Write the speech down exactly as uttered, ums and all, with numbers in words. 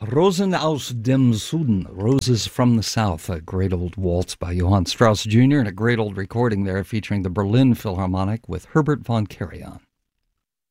Rosen aus dem Süden, Roses from the South, a great old waltz by Johann Strauss Junior and a great old recording there featuring the Berlin Philharmonic with Herbert von Karajan.